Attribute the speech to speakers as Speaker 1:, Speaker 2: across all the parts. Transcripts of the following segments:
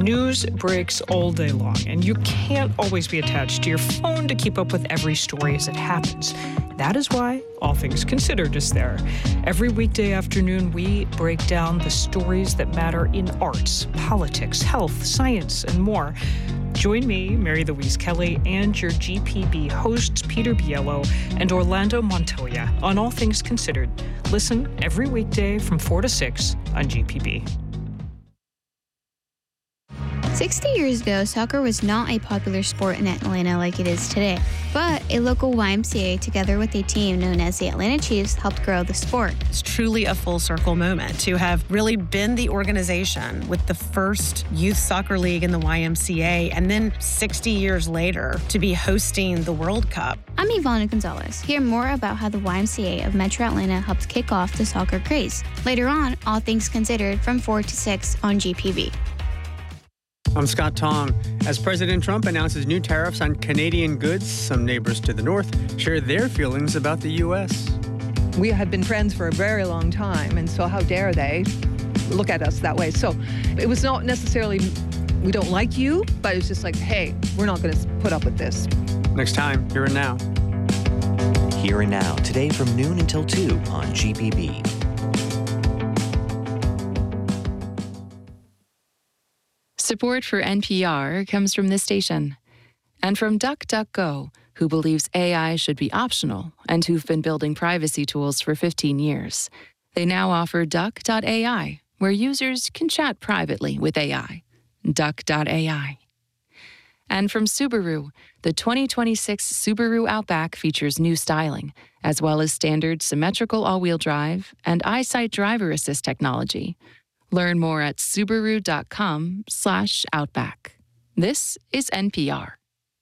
Speaker 1: News breaks all day long, and you can't always be attached to your phone to keep up with every story as it happens. That is why All Things Considered is there. Every weekday afternoon, we break down the stories that matter in arts, politics, health, science, and more. Join me, Mary Louise Kelly, and your GPB hosts, Peter Biello and Orlando Montoya, on All Things Considered. Listen every weekday from 4 to 6 on GPB.
Speaker 2: 60 years ago, soccer was not a popular sport in Atlanta like it is today. But a local YMCA, together with a team known as the Atlanta Chiefs, helped grow the sport.
Speaker 3: It's truly a full circle moment to have really been the organization with the first youth soccer league in the YMCA, and then 60 years later to be hosting the World Cup.
Speaker 2: I'm Ivana Gonzalez. Hear more about how the YMCA of Metro Atlanta helped kick off the soccer craze. Later on, All Things Considered from 4 to 6 on GPB.
Speaker 4: I'm Scott Tong. As President Trump announces new tariffs on Canadian goods, some neighbors to the north share their feelings about the U.S.
Speaker 5: We have been friends for a very long time, and so how dare they look at us that way? So it was not necessarily, we don't like you, but it's just like, hey, we're not going to put up with this.
Speaker 4: Next time, Here and Now.
Speaker 6: Here and Now, today from noon until 2 on GPB.
Speaker 7: Support for NPR comes from this station and from DuckDuckGo, who believes AI should be optional and who've been building privacy tools for 15 years. They now offer Duck.ai, where users can chat privately with AI. Duck.ai. And from Subaru, the 2026 Subaru Outback features new styling, as well as standard symmetrical all-wheel drive and EyeSight driver assist technology. Learn more at Subaru.com/Outback. This is NPR.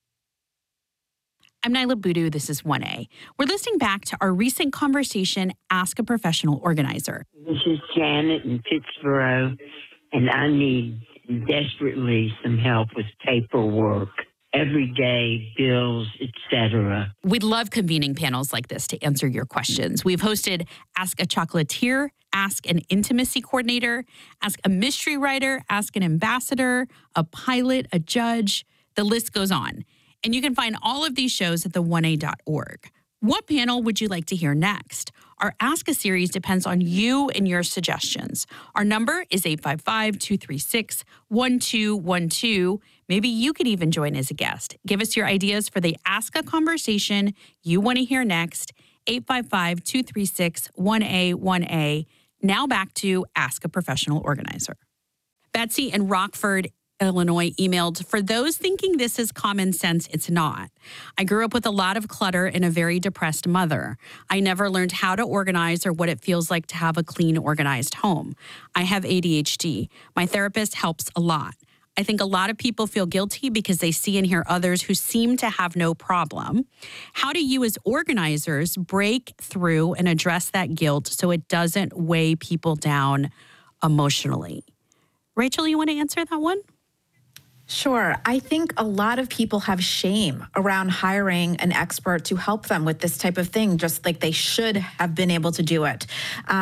Speaker 8: I'm Nyla Boodoo. This is 1A. We're listening back to our recent conversation, Ask a Professional Organizer.
Speaker 9: This is Janet in Pittsburgh, and I need desperately some help with paperwork, everyday bills, etc.
Speaker 8: We love convening panels like this to answer your questions. We've hosted Ask a Chocolatier, Ask an Intimacy Coordinator, Ask a Mystery Writer, Ask an Ambassador, a pilot, a judge. The list goes on. And you can find all of these shows at the1a.org. What panel would you like to hear next? Our Ask a series depends on you and your suggestions. Our number is 855-236-1212. Maybe you could even join as a guest. Give us your ideas for the Ask a conversation you want to hear next. 855-236-1A1A. Now back to Ask a Professional Organizer. Betsy in Rockford, Illinois emailed, for those thinking this is common sense, it's not. I grew up with a lot of clutter and a very depressed mother. I never learned how to organize or what it feels like to have a clean, organized home. I have ADHD. My therapist helps a lot. I think a lot of people feel guilty because they see and hear others who seem to have no problem. How do you as organizers break through and address that guilt so it doesn't weigh people down emotionally? Rachel, you want to answer that one?
Speaker 10: Sure. I think a lot of people have shame around hiring an expert to help them with this type of thing, just like they should have been able to do it.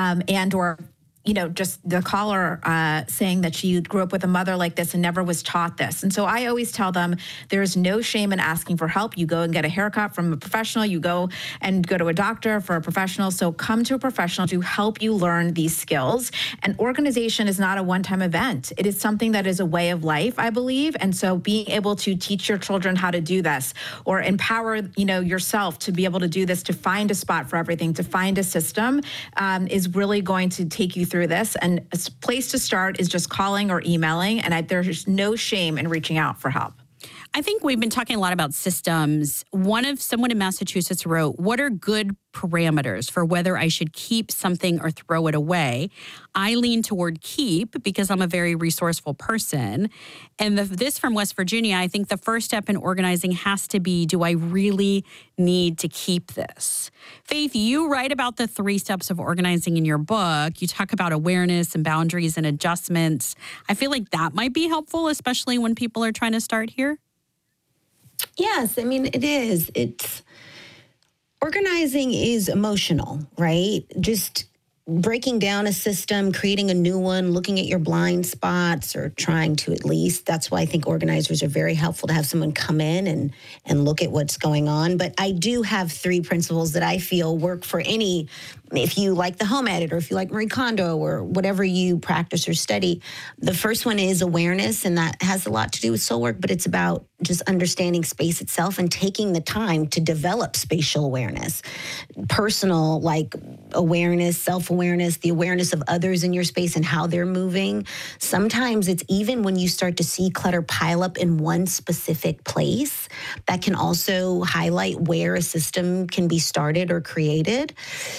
Speaker 10: Just the caller saying that she grew up with a mother like this and never was taught this. And so I always tell them there's no shame in asking for help. You go and get a haircut from a professional. You go to a doctor for a professional. So come to a professional to help you learn these skills. And organization is not a one-time event. It is something that is a way of life, I believe. And so being able to teach your children how to do this or empower, yourself to be able to do this, to find a spot for everything, to find a system is really going to take you through this. And a place to start is just calling or emailing. And there's no shame in reaching out for help.
Speaker 8: I think we've been talking a lot about systems. Someone in Massachusetts wrote, what are good parameters for whether I should keep something or throw it away? I lean toward keep because I'm a very resourceful person. And this from West Virginia, I think the first step in organizing has to be, do I really need to keep this? Faith, you write about the 3 steps of organizing in your book. You talk about awareness and boundaries and adjustments. I feel like that might be helpful, especially when people are trying to start here.
Speaker 11: Yes, I mean, it is. Organizing is emotional, right? Just breaking down a system, creating a new one, looking at your blind spots, or trying to at least. That's why I think organizers are very helpful to have someone come in and look at what's going on. But I do have 3 principles that I feel work for any, if you like the Home Edit, or if you like Marie Kondo, or whatever you practice or study. The first one is awareness, and that has a lot to do with soul work, but it's about just understanding space itself and taking the time to develop spatial awareness, personal, like awareness, self-awareness, the awareness of others in your space and how they're moving. Sometimes it's even when you start to see clutter pile up in one specific place, that can also highlight where a system can be started or created.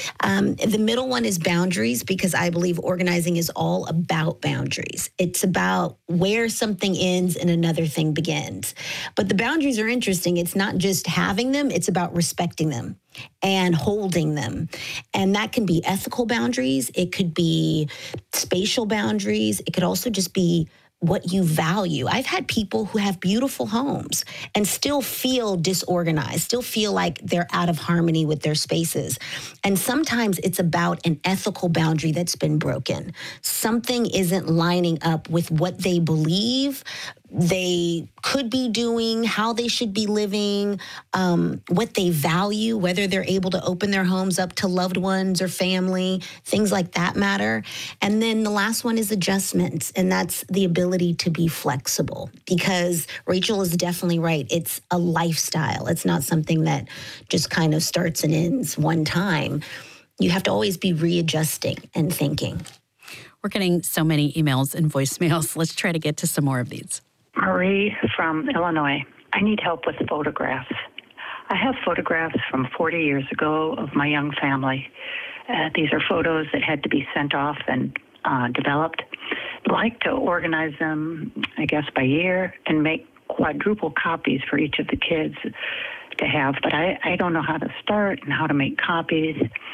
Speaker 11: The middle one is boundaries, because I believe organizing is all about boundaries. It's about where something ends and another thing begins. But the boundaries are interesting. It's not just having them, it's about respecting them and holding them. And that can be ethical boundaries. It could be spatial boundaries. It could also just be what you value. I've had people who have beautiful homes and still feel disorganized, still feel like they're out of harmony with their spaces. And sometimes it's about an ethical boundary that's been broken. Something isn't lining up with what they believe they could be doing, how they should be living, what they value, whether they're able to open their homes up to loved ones or family, things like that matter. And then the last one is adjustments, and that's the ability to be flexible, because Rachel is definitely right. It's a lifestyle. It's not something that just kind of starts and ends one time. You have to always be readjusting and thinking.
Speaker 8: We're getting so many emails and voicemails. Let's try to get to some more of these.
Speaker 12: Marie from Illinois. I need help with photographs. I have photographs from 40 years ago of my young family. These are photos that had to be sent off and developed. I'd like to organize them, I guess, by year and make quadruple copies for each of the kids to have, but I don't know how to start and how to make copies.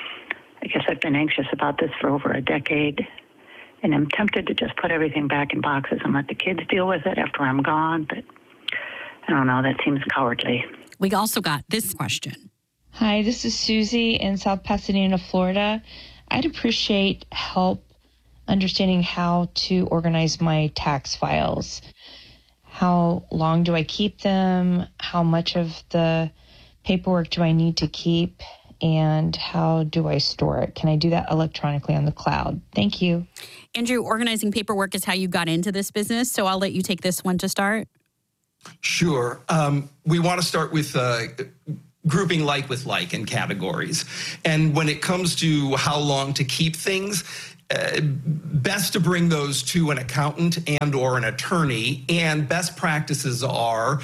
Speaker 12: I guess I've been anxious about this for over a decade. And I'm tempted to just put everything back in boxes and let the kids deal with it after I'm gone. But I don't know, that seems cowardly.
Speaker 8: We also got this question.
Speaker 13: Hi, this is Susie in South Pasadena, Florida. I'd appreciate help understanding how to organize my tax files. How long do I keep them? How much of the paperwork do I need to keep? And how do I store it? Can I do that electronically on the cloud? Thank you.
Speaker 8: Andrew, organizing paperwork is how you got into this business, so I'll let you take this one to start.
Speaker 14: Sure. We want to start with grouping like with like in categories. And when it comes to how long to keep things, best to bring those to an accountant and or an attorney. And best practices are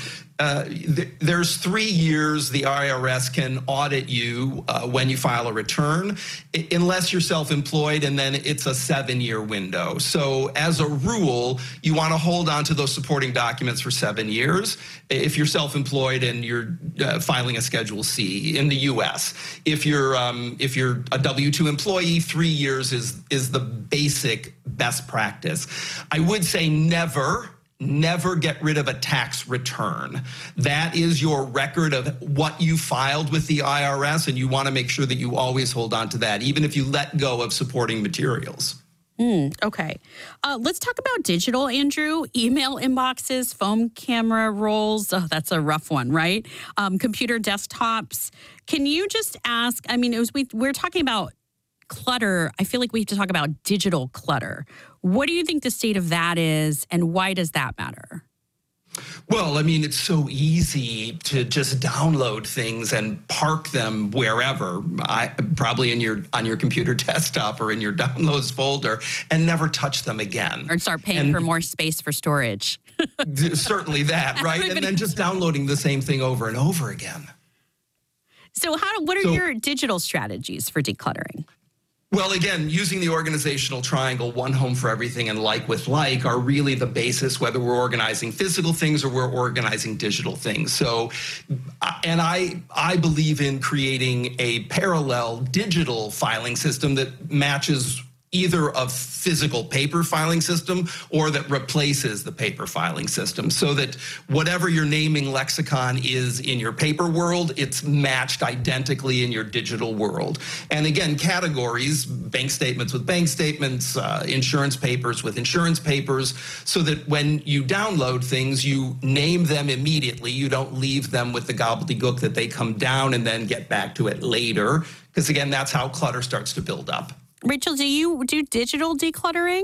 Speaker 14: there's 3 years the IRS can audit you when you file a return, unless you're self-employed, and then it's a 7-year window. So as a rule, you want to hold on to those supporting documents for 7 years if you're self-employed and you're filing a Schedule C in the U.S. If you're a W-2 employee, 3 years is the basic best practice. I would say never get rid of a tax return. That is your record of what you filed with the IRS, and you want to make sure that you always hold on to that, even if you let go of supporting materials.
Speaker 8: Okay. Let's talk about digital, Andrew. Email inboxes, phone camera rolls. Oh, that's a rough one, right? Computer desktops. Can you just ask, I mean, we're talking about clutter. I feel like we have to talk about digital clutter. What do you think the state of that is, and why does that matter?
Speaker 14: Well, I mean, it's so easy to just download things and park them wherever, probably on your computer desktop or in your downloads folder, and never touch them again.
Speaker 8: Or start paying for more space for storage.
Speaker 14: Certainly that, right? And then just downloading the same thing over and over again.
Speaker 8: So what are your digital strategies for decluttering?
Speaker 14: Well, again, using the organizational triangle, one home for everything and like with like are really the basis, whether we're organizing physical things or we're organizing digital things. So, and I believe in creating a parallel digital filing system that matches either a physical paper filing system or that replaces the paper filing system, so that whatever your naming lexicon is in your paper world, it's matched identically in your digital world. And again, categories, bank statements with bank statements, insurance papers with insurance papers, so that when you download things, you name them immediately. You don't leave them with the gobbledygook that they come down and then get back to it later, because again, that's how clutter starts to build up.
Speaker 8: Rachel, do you do digital decluttering?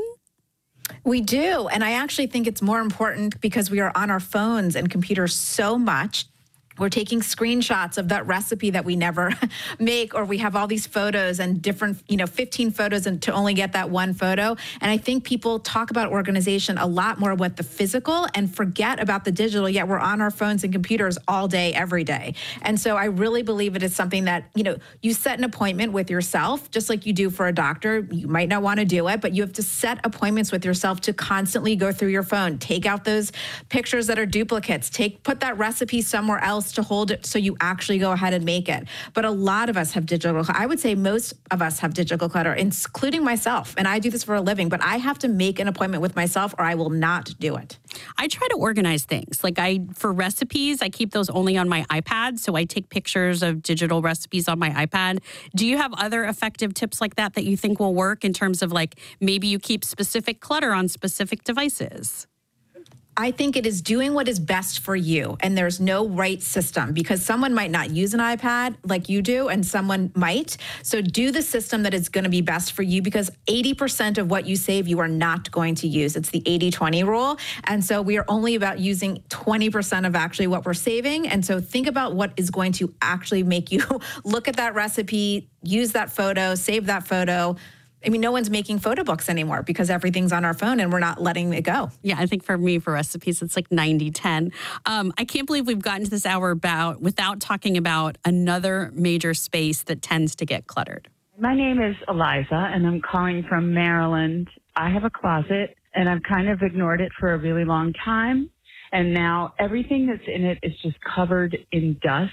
Speaker 10: We do. And I actually think it's more important because we are on our phones and computers so much. We're taking screenshots of that recipe that we never make, or we have all these photos and different, 15 photos and to only get that one photo. And I think people talk about organization a lot more with the physical and forget about the digital, yet we're on our phones and computers all day, every day. And so I really believe it is something that, you set an appointment with yourself, just like you do for a doctor. You might not want to do it, but you have to set appointments with yourself to constantly go through your phone, take out those pictures that are duplicates, put that recipe somewhere else to hold it so you actually go ahead and make it. But a lot of us have digital. I would say most of us have digital clutter, including myself. And I do this for a living, but I have to make an appointment with myself or I will not do it.
Speaker 8: I try to organize things. For recipes, I keep those only on my iPad. So I take pictures of digital recipes on my iPad. Do you have other effective tips like that you think will work in terms of maybe you keep specific clutter on specific devices?
Speaker 10: I think it is doing what is best for you. And there's no right system because someone might not use an iPad like you do and someone might. So do the system that is going to be best for you because 80% of what you save, you are not going to use. It's the 80-20 rule. And so we are only about using 20% of actually what we're saving. And so think about what is going to actually make you look at that recipe, use that photo, save that photo. No one's making photo books anymore because everything's on our phone and we're not letting it go.
Speaker 8: Yeah, I think for me, for recipes, it's 90-10. I can't believe we've gotten to this hour without talking about another major space that tends to get cluttered.
Speaker 15: My name is Eliza, and I'm calling from Maryland. I have a closet, and I've kind of ignored it for a really long time. And now everything that's in it is just covered in dust,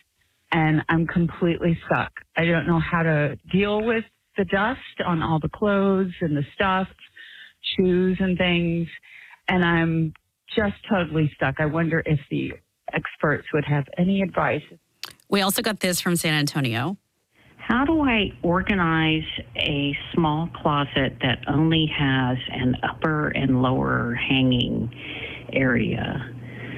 Speaker 15: and I'm completely stuck. I don't know how to deal with the dust on all the clothes and the stuff, shoes and things, and I'm just totally stuck. I wonder if the experts would have any advice.
Speaker 8: We also got this from San Antonio.
Speaker 12: How do I organize a small closet that only has an upper and lower hanging area?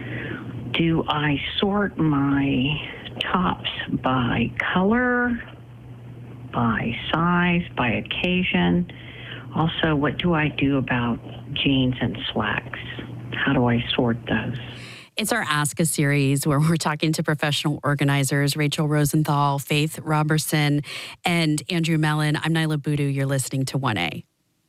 Speaker 12: Do I sort my tops by color, by size, by occasion? Also, what do I do about jeans and slacks? How do I sort those?
Speaker 8: It's our Ask a series where we're talking to professional organizers, Rachel Rosenthal, Faith Robertson, and Andrew Mellon. I'm Nyla Boodoo. You're listening to 1A.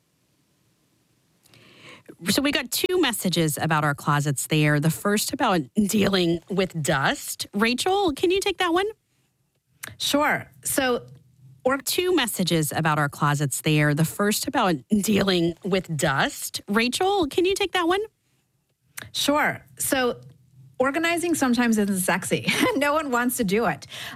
Speaker 8: So we got two messages about our closets there. The first about dealing with dust. Rachel, can you take that one?
Speaker 10: Sure.
Speaker 8: Two messages about our closets there. The first about dealing with dust. Rachel, can you take that one?
Speaker 10: Sure. So organizing sometimes isn't sexy. No one wants to do it.